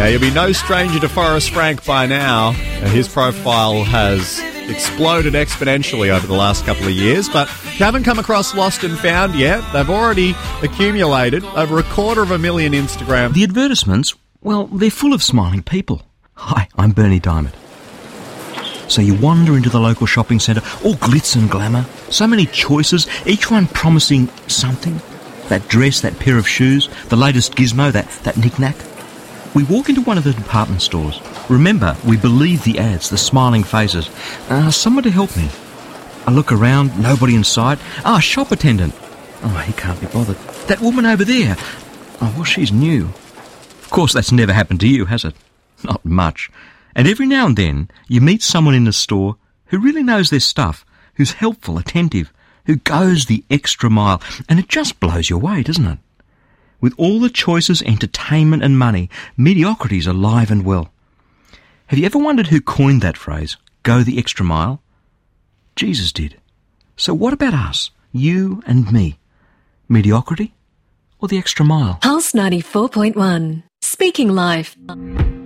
Now, you'll be no stranger to Forrest Frank by now. His profile has exploded exponentially over the last couple of years, but if you haven't come across Lost and Found yet, they've already accumulated over 250,000 Instagram. The advertisements, well, they're full of smiling people. Hi, I'm Bernie Diamond. So you wander into the local shopping centre, all glitz and glamour, so many choices, each one promising something. That dress, that pair of shoes, the latest gizmo, that knick-knack. We walk into one of the department stores. Remember, we believe the ads, the smiling faces. Someone to help me. I look around, nobody in sight. Shop attendant. He can't be bothered. That woman over there. Well, she's new. Of course, that's never happened to you, has it? Not much. And every now and then, you meet someone in the store who really knows their stuff, who's helpful, attentive, who goes the extra mile, and it just blows you away, doesn't it? With all the choices, entertainment and money, mediocrity's alive and well. Have you ever wondered who coined that phrase, go the extra mile? Jesus did. So what about us, you and me? Mediocrity or the extra mile? Pulse 94.1, Speaking Life.